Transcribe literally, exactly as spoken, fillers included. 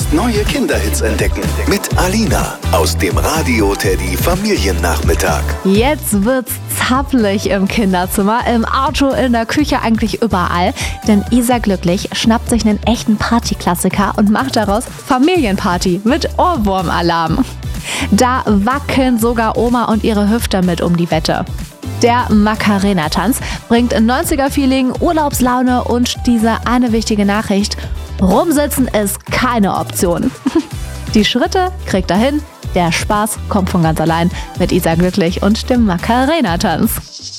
Jetzt neue Kinderhits entdecken mit Alina aus dem Radio Teddy Familiennachmittag. Jetzt wird's zappelig im Kinderzimmer, im Auto, in der Küche, eigentlich überall. Denn Isa Glücklich schnappt sich einen echten Partyklassiker und macht daraus Familienparty mit Ohrwurmalarm. Da wackeln sogar Oma und ihre Hüfte mit um die Wette. Der Macarena-Tanz bringt neunziger-Feeling, Urlaubslaune und diese eine wichtige Nachricht: Rumsitzen ist keine Option. Die Schritte kriegt er hin, der Spaß kommt von ganz allein mit Isa Glücklich und dem Macarena-Tanz.